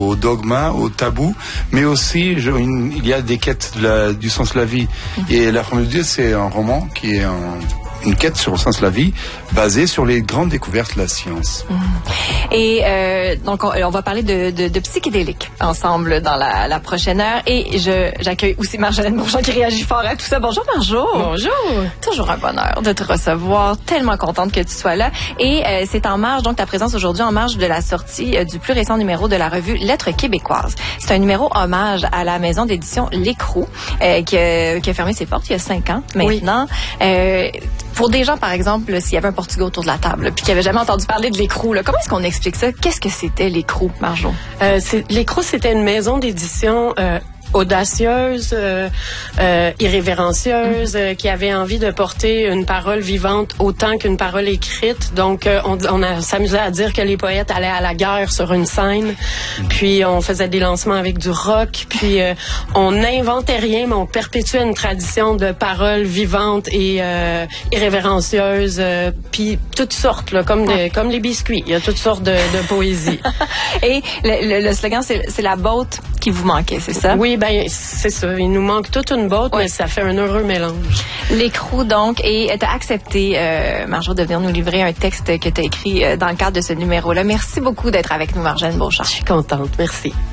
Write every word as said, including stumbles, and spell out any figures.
au dogma, au tabou, mais aussi je, une, il y a des quêtes de la, du sens de la vie. Mm-hmm. Et La Formule Dieu, c'est un roman qui est un, une quête sur le sens de la vie, basée sur les grandes découvertes de la science. Mm. Et euh, donc, on, on va parler de, de, de psychédéliques ensemble dans la, la prochaine heure. Et je j'accueille aussi Marjolaine Bourgeon qui réagit fort à tout ça. Bonjour Marjo. Bonjour. Toujours un bonheur de te recevoir. Tellement contente que tu sois là. Et euh, c'est en marge, donc ta présence aujourd'hui en marge de la sortie euh, du plus récent numéro de la revue Lettres québécoises. C'est un numéro hommage à la maison d'édition L'Écrou euh, qui, a, qui a fermé ses portes il y a cinq ans maintenant. Oui. Euh, Pour des gens, par exemple, s'il y avait un Portugais autour de la table, puis qui n'avaient jamais entendu parler de L'Écrou, là, comment est-ce qu'on explique ça? Qu'est-ce que c'était L'Écrou, Marjo? Euh, L'Écrou, c'était une maison d'édition euh, audacieuse, euh, euh, irrévérencieuse, euh, qui avait envie de porter une parole vivante autant qu'une parole écrite. Donc, euh, on, on a s'amusait à dire que les poètes allaient à la guerre sur une scène, puis on faisait des lancements avec du rock, puis euh, on n'inventait rien, mais on perpétuait une tradition de paroles vivantes et euh, irrévérencieuses, euh, puis toutes sortes, là, comme, des, comme les biscuits. Il y a toutes sortes de, de poésie. Et le, le, le slogan, c'est, c'est la botte qui vous manquait, c'est ça? Oui, ben c'est ça. Il nous manque toute une botte, oui. Mais ça fait un heureux mélange. L'Écrou, donc, et tu as accepté, euh, Marjo, de venir nous livrer un texte que tu as écrit euh, dans le cadre de ce numéro-là. Merci beaucoup d'être avec nous, Marjolaine Beauchamp. Je suis contente. Merci.